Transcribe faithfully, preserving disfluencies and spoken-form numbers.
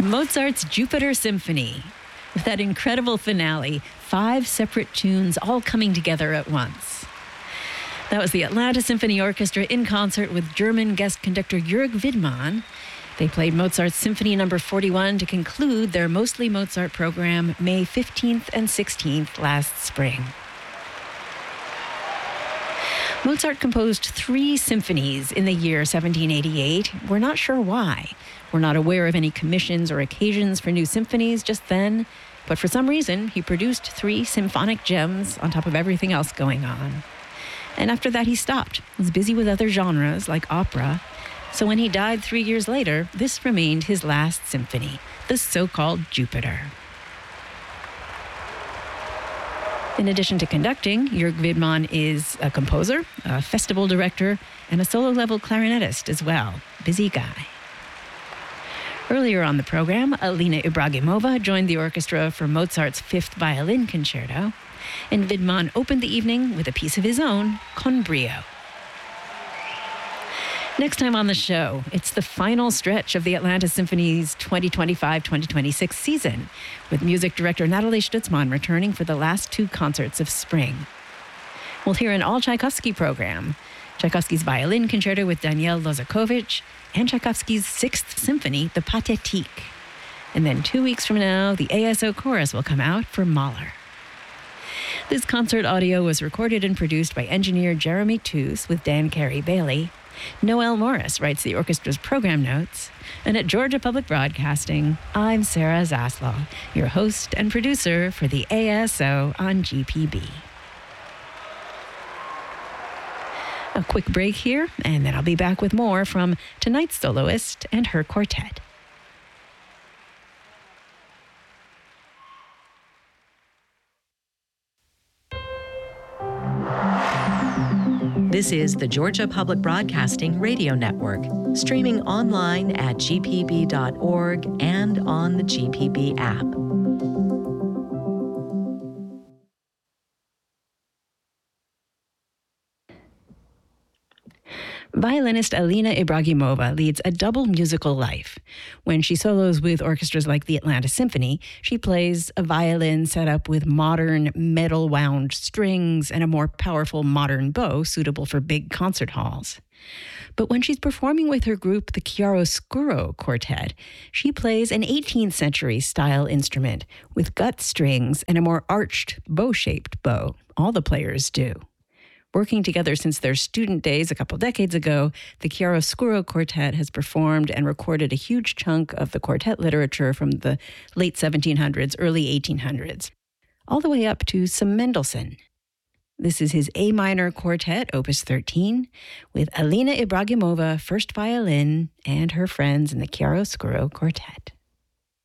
Mozart's Jupiter Symphony. With that incredible finale, five separate tunes all coming together at once. That was the Atlanta Symphony Orchestra in concert with German guest conductor Jörg Widmann. They played Mozart's Symphony Number forty-one to conclude their Mostly Mozart program May fifteenth and sixteenth last spring. Mozart composed three symphonies in the year seventeen eighty-eight. We're not sure why. We're not aware of any commissions or occasions for new symphonies just then, but for some reason, he produced three symphonic gems on top of everything else going on. And after that, he stopped. He was busy with other genres like opera. So when he died three years later, this remained his last symphony, the so-called Jupiter. In addition to conducting, Jörg Widmann is a composer, a festival director, and a solo-level clarinetist as well. Busy guy. Earlier on the program, Alina Ibragimova joined the orchestra for Mozart's Fifth Violin Concerto, and Widmann opened the evening with a piece of his own, Con Brio. Next time on the show, it's the final stretch of the Atlanta Symphony's twenty twenty-five twenty twenty-six season, with music director Natalie Stutzmann returning for the last two concerts of spring. We'll hear an all-Tchaikovsky program, Tchaikovsky's Violin Concerto with Daniel Lozakovich, and Tchaikovsky's Sixth Symphony, the Pathétique. And then two weeks from now, the A S O Chorus will come out for Mahler. This concert audio was recorded and produced by engineer Jeremy Toos with Dan Carey-Bailey. Noel Morris writes the orchestra's program notes. And at Georgia Public Broadcasting, I'm Sarah Zaslow, your host and producer for the A S O on G P B. A quick break here, and then I'll be back with more from tonight's soloist and her quartet. This is the Georgia Public Broadcasting Radio Network, streaming online at G P B dot org and on the G P B app. Violinist Alina Ibragimova leads a double musical life. When she solos with orchestras like the Atlanta Symphony, she plays a violin set up with modern metal-wound strings and a more powerful modern bow suitable for big concert halls. But when she's performing with her group, the Chiaroscuro Quartet, she plays an eighteenth century style instrument with gut strings and a more arched, bow-shaped bow. All the players do. Working together since their student days a couple decades ago, the Chiaroscuro Quartet has performed and recorded a huge chunk of the quartet literature from the late seventeen hundreds, early eighteen hundreds, all the way up to some Mendelssohn. This is his A minor quartet, Opus thirteen, with Alina Ibragimova, first violin, and her friends in the Chiaroscuro Quartet.